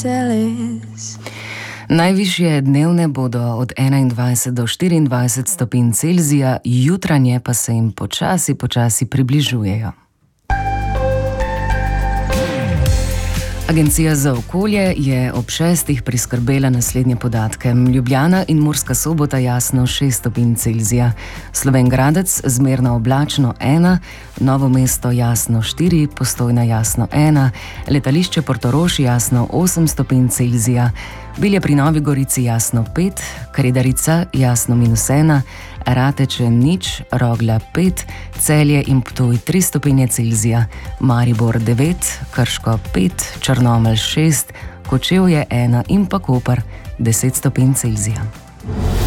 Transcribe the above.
Najvišje dnevne bodo od 21 do 24 stopinj Celzija, jutranje pa se jim počasi približujejo. Agencija za okolje je ob 6. priskrbela naslednje podatke. Ljubljana in Murska Sobota jasno 6 stopinj Celzija, Slovenj Gradec zmerno oblačno 1, Novo mesto jasno 4, Postojna jasno 1, letališče Portorož jasno 8 stopinj Celzija, Bilje pri Novi Gorici jasno 5, Kredarica jasno -1, Rateče 0, Rogla 5, Celje in Ptuj 3 stopinje Celzija, Maribor 9, Krško 5, Črnomelj 6, Kočevje 1 in pa Koper 10 stopinj Celzija.